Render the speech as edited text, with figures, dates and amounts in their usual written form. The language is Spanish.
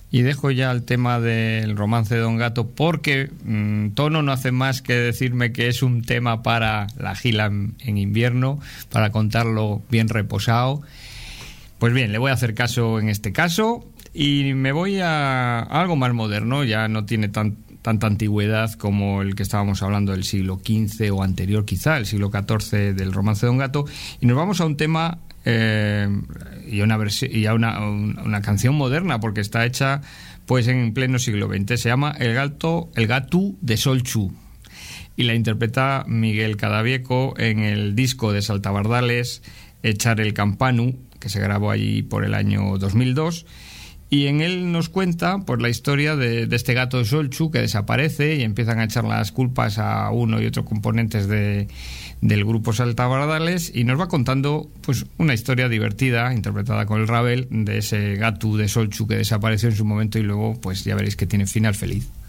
Y dejo ya el tema del romance de Don Gato porque Tono no hace más que decirme que es un tema para la gila en invierno, para contarlo bien reposado. Pues bien, le voy a hacer caso en este caso y me voy a algo más moderno. Ya no tiene tanta antigüedad como el que estábamos hablando del siglo XV o anterior, quizá el siglo XIV, del romance de Don Gato, y nos vamos a un tema y a una canción moderna, porque está hecha pues en pleno siglo XX. Se llama El Gatu de Solchu y la interpreta Miguel Cadavieco en el disco de Saltabardales Echar el Campanu, que se grabó allí por el año 2002. Y en él nos cuenta pues la historia de este gato de Solchu que desaparece y empiezan a echar las culpas a uno y otro componentes del grupo Saltabardales, y nos va contando pues una historia divertida interpretada con el Ravel de ese gato de Solchu que desapareció en su momento y luego pues ya veréis que tiene final feliz.